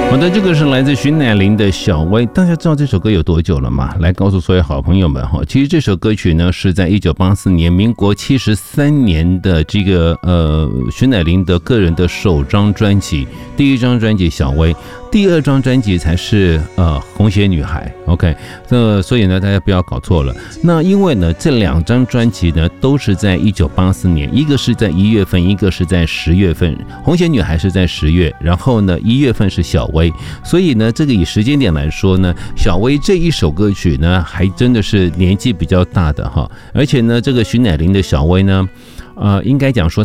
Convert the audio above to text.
好的，这个是来自徐乃麟的小薇。大家知道这首歌有多久了吗？来告诉所有好朋友们哈，其实这首歌曲呢是在1984年，民国73年的这个徐乃麟的个人的首张专辑，第一张专辑《小薇》，第二张专辑才是红鞋女孩。OK， 所以呢大家不要搞错了。那因为呢这两张专辑呢都是在1984年，一个是在1月份，一个是在10月份。红鞋女孩是在10月，然后呢1月份是小薇。所以呢，这个以时间点来说呢，小薇这一首歌曲呢，还真的是年纪比较大的哈，而且呢，这个徐乃麟的小薇呢，应该讲说